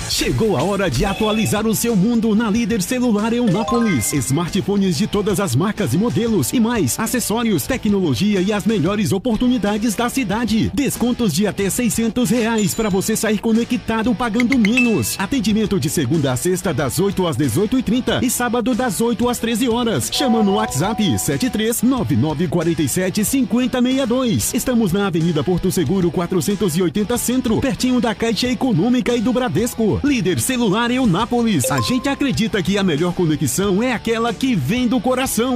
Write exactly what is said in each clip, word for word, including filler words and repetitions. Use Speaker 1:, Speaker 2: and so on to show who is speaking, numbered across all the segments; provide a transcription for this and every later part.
Speaker 1: Chegou a hora de atualizar o seu mundo na Líder Celular Eunápolis. Smartphones de todas as marcas e modelos e mais acessórios, tecnologia e as melhores oportunidades da cidade. Descontos de até seiscentos reais para você sair conectado pagando menos. Atendimento de segunda a sexta das oito às dezoito e trinta e sábado das oito às treze horas. Chama no WhatsApp sete três nove nove quatro sete cinco zero seis dois. Estamos na Avenida Porto Seguro quatrocentos e oitenta Centro, pertinho da Caixa Econômica e do Bradesco. Líder Celular Eunápolis. A gente acredita que a melhor conexão é aquela que vem do coração.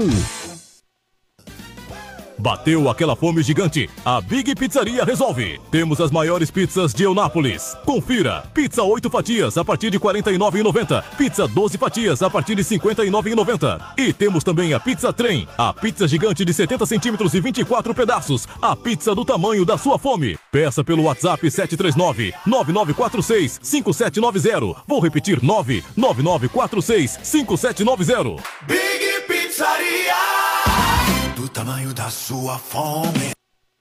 Speaker 2: Bateu aquela fome gigante? A Big Pizzaria resolve. Temos as maiores pizzas de Eunápolis. Confira. Pizza oito fatias a partir de quarenta e nove reais e noventa centavos. Pizza doze fatias a partir de cinquenta e nove reais e noventa centavos. E temos também a Pizza Trem. A pizza gigante de setenta centímetros e vinte e quatro pedaços. A pizza do tamanho da sua fome. Peça pelo WhatsApp sete três nove nove nove quatro seis cinco sete nove zero. Vou repetir: nove nove nove quatro seis cinco sete nove zero.
Speaker 3: Big Pizzaria. Do tamanho da sua fome.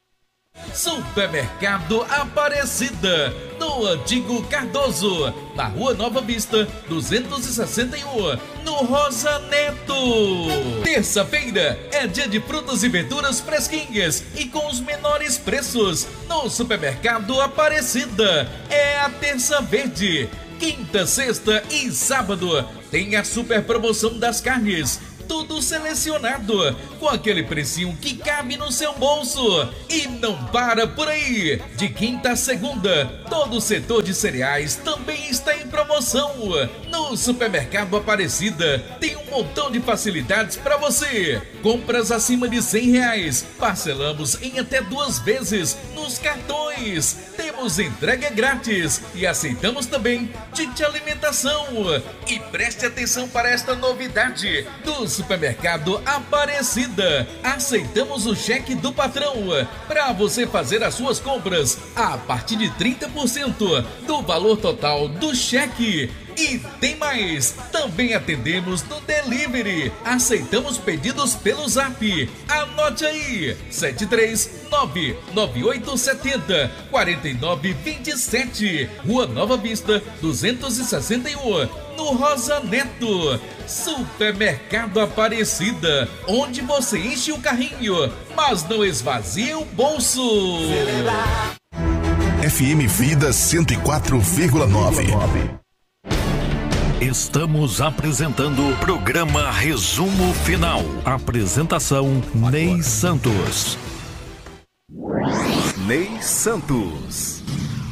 Speaker 4: Supermercado Aparecida, no Antigo Cardoso, na Rua Nova Vista, duzentos e sessenta e um, no Rosa Neto. Terça-feira é dia de frutas e verduras fresquinhas e com os menores preços. No Supermercado Aparecida é a Terça Verde. Quinta, sexta e sábado tem a super promoção das carnes. Tudo selecionado, com aquele precinho que cabe no seu bolso. E não para por aí. De quinta a segunda, todo o setor de cereais também está em promoção. No Supermercado Aparecida tem um montão de facilidades para você. Compras acima de cem reais, parcelamos em até duas vezes nos cartões. Temos entrega grátis e aceitamos também de alimentação. E preste atenção para esta novidade do Supermercado Aparecida. Aceitamos o cheque do patrão para você fazer as suas compras a partir de trinta por cento do valor total do cheque. E tem mais, também atendemos no delivery, aceitamos pedidos pelo Zap. Anote aí, sete três nove nove oito sete zero quatro nove dois sete, Rua Nova Vista, duzentos e sessenta e um, no Rosa Neto. Supermercado Aparecida, onde você enche o carrinho, mas não esvazia o bolso.
Speaker 5: F M Vida cento e quatro vírgula nove.
Speaker 6: Estamos apresentando o programa Resumo Final. Apresentação Ney Santos.
Speaker 5: Ney Santos.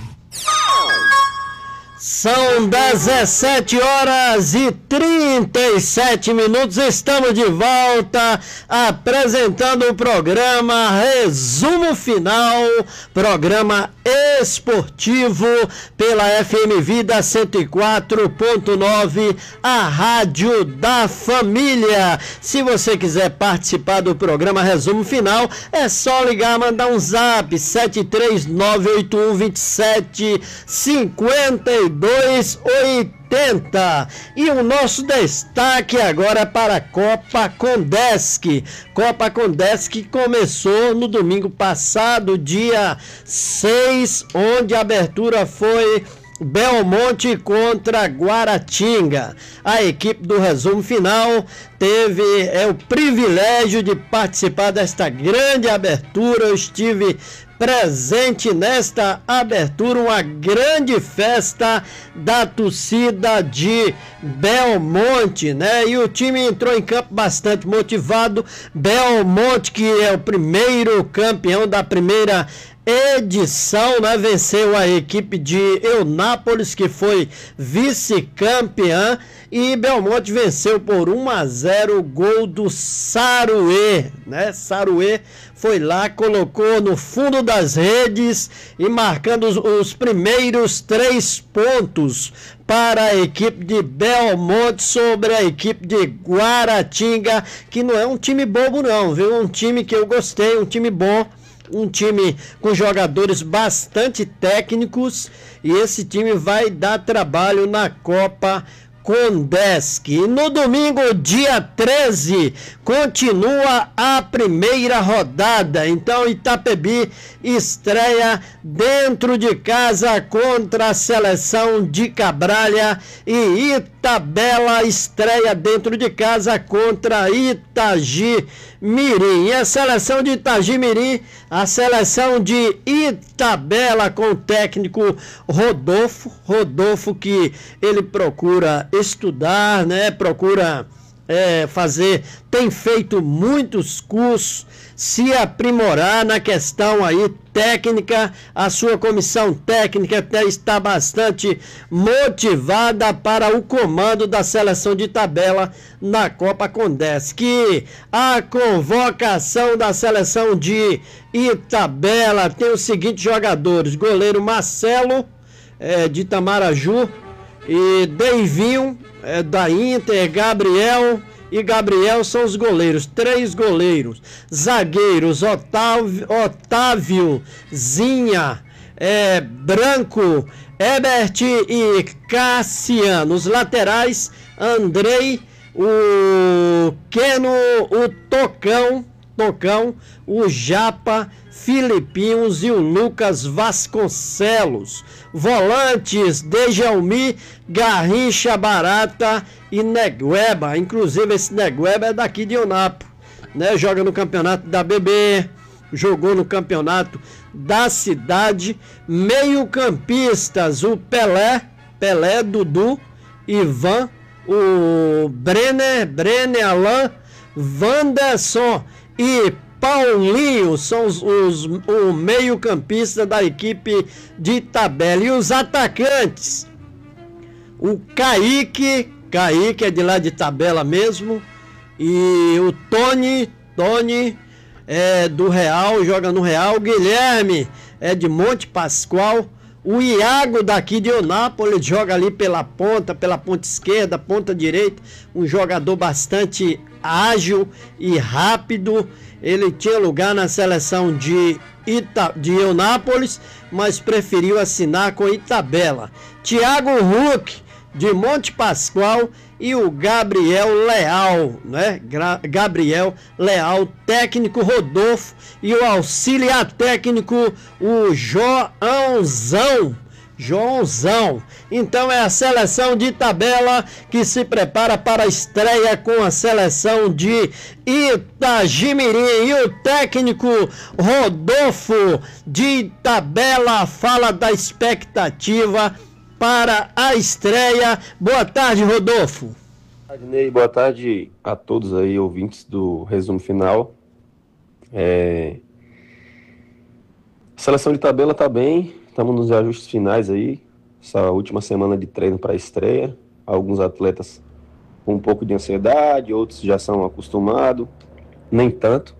Speaker 7: São dezessete horas e trinta e sete minutos. Estamos de volta apresentando o programa Resumo Final, programa esportivo pela F M Vida cento e quatro ponto nove, a rádio da família. Se você quiser participar do programa Resumo Final, é só ligar, mandar um zap sete três nove oito um dois sete cinco dois oitenta. E o nosso destaque agora é para a Copa Condesc. Copa Condesc começou no domingo passado, dia seis, onde a abertura foi Belmonte contra Guaratinga. A equipe do Resumo Final teve é, o privilégio de participar desta grande abertura. Eu estive presente nesta abertura, uma grande festa da torcida de Belmonte, né? E o time entrou em campo bastante motivado. Belmonte, que é o primeiro campeão da primeira edição, né? Venceu a equipe de Eunápolis, que foi vice-campeã, e Belmonte venceu por um a zero, o gol do Saruê, né? Saruê foi lá, colocou no fundo das redes e marcando os, os primeiros três pontos para a equipe de Belmonte sobre a equipe de Guaratinga, que não é um time bobo não, viu? Um time que eu gostei, um time bom, um time com jogadores bastante técnicos, e esse time vai dar trabalho na Copa Condesc. E no domingo, dia treze, continua a primeira rodada. Então, Itapebi estreia dentro de casa contra a seleção de Cabralha e Itabela estreia dentro de casa contra Itagi Mirim. E a seleção de Itagi Mirim, a seleção de Itabela com o técnico Rodolfo, Rodolfo que ele procura estudar, né? Procura é, fazer, tem feito muitos cursos, se aprimorar na questão aí técnica. A sua comissão técnica até está bastante motivada para o comando da seleção de Itabela na Copa Condesc. A convocação da seleção de Itabela tem os seguintes jogadores: goleiro Marcelo, é, de Itamaraju, e Deivinho, é, da Inter, Gabriel e Gabriel são os goleiros, três goleiros. Zagueiros, Otávio, Otávio Zinha, é, Branco, Ebert e Cassiano. Os laterais, Andrei, o Keno, o Tocão, Tocão, o Japa, Filipinhos e o Lucas Vasconcelos. Volantes, Dejalmi, Garrincha, Barata e Negueba. Inclusive esse Negueba é daqui de Eunápolis, né? Joga no campeonato da B B, jogou no campeonato da cidade. Meio campistas, o Pelé, Pelé, Dudu, Ivan, o Brenner, Brenner, Alain, Wanderson e Paulinho são os, os, o meio campista da equipe de Itabela. E os atacantes, o Kaique, Kaique é de lá de Itabela mesmo, e o Tony, Tony é do Real, joga no Real. O Guilherme é de Monte Pascoal. O Iago daqui de Eunápolis joga ali pela ponta, pela ponta esquerda, ponta direita, um jogador bastante ágil e rápido. Ele tinha lugar na seleção de, Ita, de Eunápolis, mas preferiu assinar com Itabela. Thiago Huck, de Monte Pascoal, e o Gabriel Leal, né? Gra Gabriel Leal, técnico Rodolfo, e o auxiliar técnico, o Joãozão. Joãozão. Então é a seleção de Itabela que se prepara para a estreia com a seleção de Itagimirim. E o técnico Rodolfo de Itabela fala da expectativa para a estreia. Boa tarde, Rodolfo.
Speaker 8: Boa tarde, Ney. Boa tarde a todos aí, ouvintes do resumo final. É... A seleção de Itabela está bem. Estamos nos ajustes finais aí, essa última semana de treino para a estreia. Alguns atletas com um pouco de ansiedade, outros já são acostumados, nem tanto.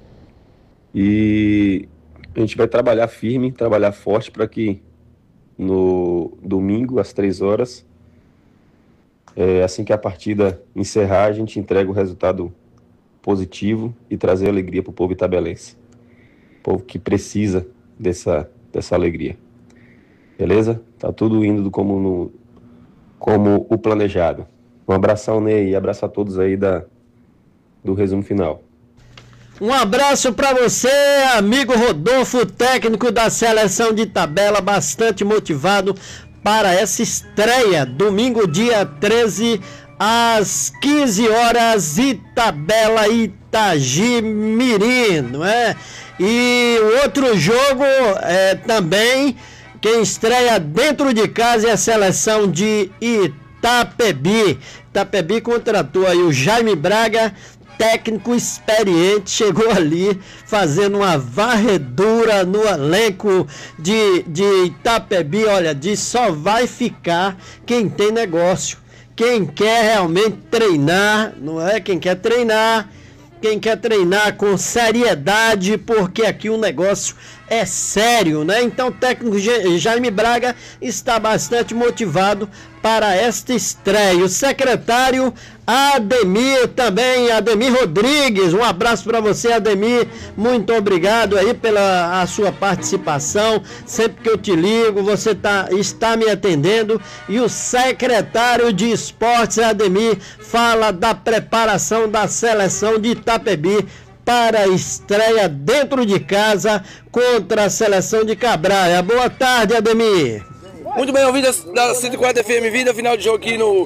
Speaker 8: E a gente vai trabalhar firme, trabalhar forte para que no domingo, às três horas, é, assim que a partida encerrar, a gente entrega o resultado positivo e trazer alegria para o povo itabelense. Povo que precisa dessa, dessa alegria. Beleza? Tá tudo indo como, no, como o planejado. Um abração, Ney, e abraço a todos aí da, do resumo final.
Speaker 7: Um abraço para você, amigo Rodolfo, técnico da seleção de Itabela, bastante motivado para essa estreia. Domingo, dia treze, às quinze horas, Itabela e Itagimirim, não é? E o outro jogo é também... Quem estreia dentro de casa é a seleção de Itapebi. Itapebi contratou aí o Jaime Braga, técnico experiente, chegou ali fazendo uma varredura no elenco de, de Itapebi. Olha, diz só vai ficar quem tem negócio, quem quer realmente treinar, não é? Quem quer treinar, quem quer treinar com seriedade, porque aqui o negócio é sério, né? Então o técnico Jaime Braga está bastante motivado para esta estreia. O secretário Ademir também, Ademir Rodrigues, um abraço para você, Ademir, muito obrigado aí pela a sua participação, sempre que eu te ligo, você tá, está me atendendo, e o secretário de esportes, Ademir, fala da preparação da seleção de Itapebi para a estreia dentro de casa contra a seleção de Cabralha. Boa tarde, Ademir.
Speaker 9: Muito bem, ouvintes da cento e quatro F M, vida final de jogo aqui no...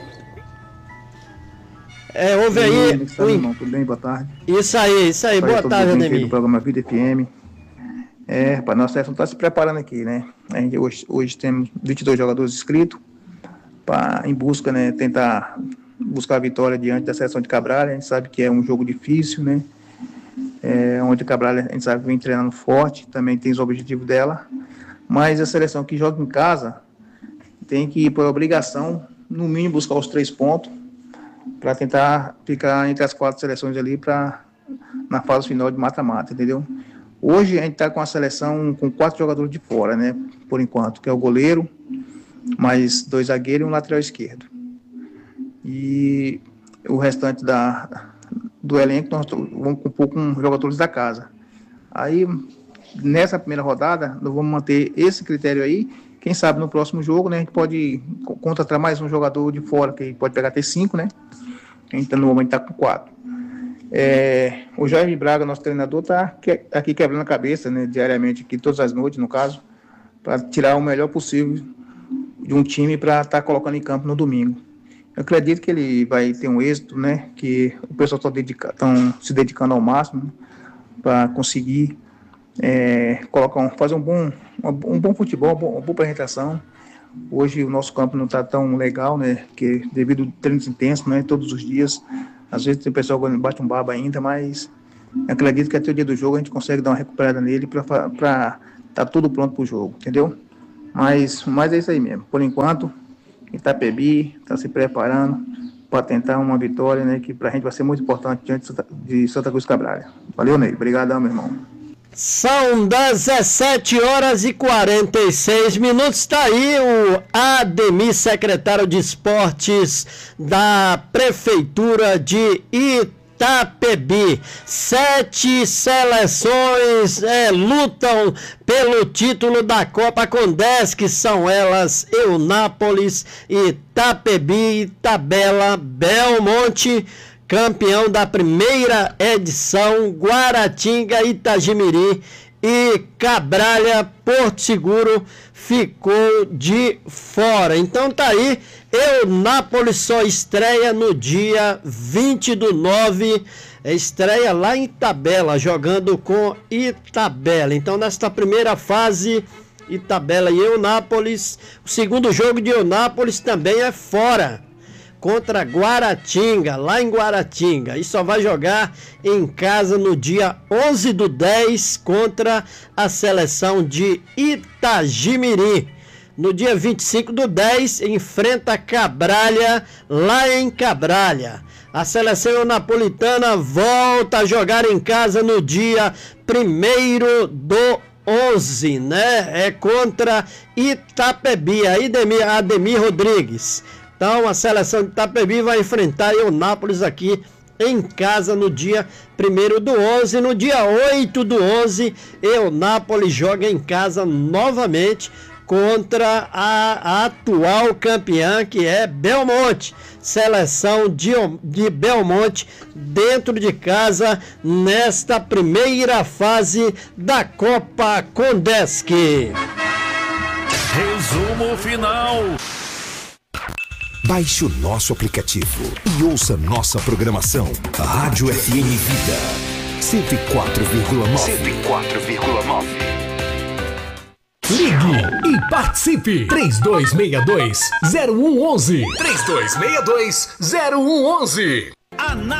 Speaker 7: É, ouve aí...
Speaker 10: Tá, irmão, tudo bem? Boa tarde.
Speaker 7: Isso aí, isso aí, boa tarde, Ademir.
Speaker 10: Do programa Vida F M. É, rapaz, nossa seleção está se preparando aqui, né? A gente hoje, hoje temos vinte e dois jogadores inscritos pra, em busca, né, tentar buscar a vitória diante da seleção de Cabralha. A gente sabe que é um jogo difícil, né? É, onde a Cabralha, a gente sabe que vem treinando forte, também tem os objetivos dela, mas a seleção que joga em casa tem que, por obrigação, no mínimo buscar os três pontos para tentar ficar entre as quatro seleções ali para na fase final de mata-mata, entendeu? Hoje a gente está com a seleção com quatro jogadores de fora, né, por enquanto, que é o goleiro, mais dois zagueiros e um lateral esquerdo. E o restante da, do elenco nós vamos compor com jogadores da casa. Aí, nessa primeira rodada, nós vamos manter esse critério aí. Quem sabe no próximo jogo, né, a gente pode contratar mais um jogador de fora, que pode pegar até cinco, né? Então, no momento está com quatro. É, o Jaime Braga, nosso treinador, está aqui quebrando a cabeça, né, diariamente, aqui, todas as noites, no caso, para tirar o melhor possível de um time para estar tá colocando em campo no domingo. Eu acredito que ele vai ter um êxito, né, que o pessoal está dedica, se dedicando ao máximo para conseguir é, colocar um, fazer um bom, um bom futebol, uma boa, uma boa apresentação. Hoje o nosso campo não está tão legal, né, que devido a treinos intensos, né, todos os dias. Às vezes tem pessoal que bate um baba ainda, mas eu acredito que até o dia do jogo a gente consegue dar uma recuperada nele para estar tá tudo pronto para o jogo, entendeu? Mas, mas é isso aí mesmo. Por enquanto, Itapebi está se preparando para tentar uma vitória, né, que para a gente vai ser muito importante diante de Santa Cruz Cabralha. Valeu, Ney. Obrigadão, meu irmão.
Speaker 7: São dezessete horas e quarenta e seis minutos. Está aí o Ademir, secretário de Esportes da Prefeitura de Itapebi. Sete seleções é, lutam pelo título da Copa Condesc, são elas Eunápolis, Itapebi, Itabela, Belmonte, campeão da primeira edição, Guaratinga, Itagimirim e Cabralha, Porto Seguro ficou de fora. Então tá aí, Eunápolis só estreia no dia vinte do nove, estreia lá em Itabela, jogando com Itabela. Então nesta primeira fase, Itabela e Eunápolis, o segundo jogo de Eunápolis também é fora, contra Guaratinga, lá em Guaratinga, e só vai jogar em casa no dia onze do dez contra a seleção de Itagimirim. No dia vinte e cinco do dez enfrenta Cabralha, lá em Cabralha. A seleção napolitana volta a jogar em casa no dia primeiro do onze, né? É contra Itapebi, Ademir, Ademir Rodrigues. Então a seleção de Itapebi vai enfrentar Eunápolis aqui em casa no dia primeiro do onze. No dia oito do onze, Eunápolis joga em casa novamente contra a, a atual campeã, que é Belmonte. Seleção de, de Belmonte dentro de casa nesta primeira fase da Copa Condesc.
Speaker 6: Resumo final.
Speaker 5: Baixe o nosso aplicativo e ouça nossa programação. Rádio F M Vida cento e quatro vírgula nove. cento e quatro vírgula nove.
Speaker 1: Ligue e participe. três dois seis dois, zero um um um. três dois seis dois, zero um um um.